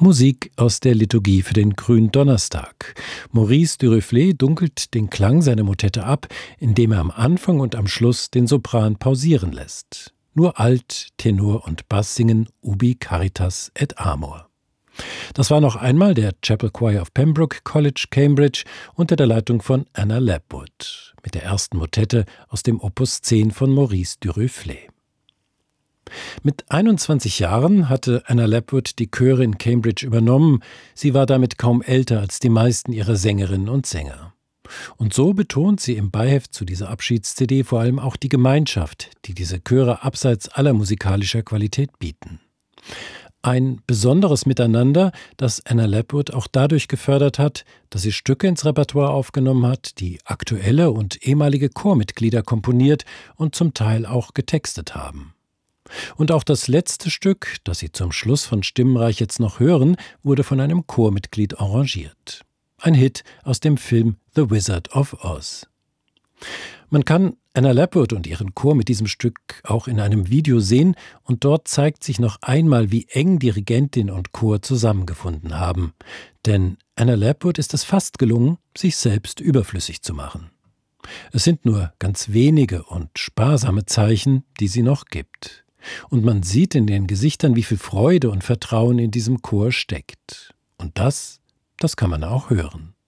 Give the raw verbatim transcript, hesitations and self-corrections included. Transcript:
Musik aus der Liturgie für den Gründonnerstag. Maurice Duruflé dunkelt den Klang seiner Motette ab, indem er am Anfang und am Schluss den Sopran pausieren lässt. Nur Alt, Tenor und Bass singen Ubi Caritas et Amor. Das war noch einmal der Chapel Choir of Pembroke College, Cambridge, unter der Leitung von Anna Lapwood, mit der ersten Motette aus dem Opus zehn von Maurice Duruflé. Mit einundzwanzig Jahren hatte Anna Lapwood die Chöre in Cambridge übernommen. Sie war damit kaum älter als die meisten ihrer Sängerinnen und Sänger. Und so betont sie im Beiheft zu dieser Abschieds-C D vor allem auch die Gemeinschaft, die diese Chöre abseits aller musikalischer Qualität bieten. Ein besonderes Miteinander, das Anna Lapwood auch dadurch gefördert hat, dass sie Stücke ins Repertoire aufgenommen hat, die aktuelle und ehemalige Chormitglieder komponiert und zum Teil auch getextet haben. Und auch das letzte Stück, das Sie zum Schluss von Stimmenreich jetzt noch hören, wurde von einem Chormitglied arrangiert. Ein Hit aus dem Film The Wizard of Oz. Man kann Anna Lapwood und ihren Chor mit diesem Stück auch in einem Video sehen, und dort zeigt sich noch einmal, wie eng Dirigentin und Chor zusammengefunden haben. Denn Anna Lapwood ist es fast gelungen, sich selbst überflüssig zu machen. Es sind nur ganz wenige und sparsame Zeichen, die sie noch gibt. Und man sieht in den Gesichtern, wie viel Freude und Vertrauen in diesem Chor steckt. Und das, das kann man auch hören.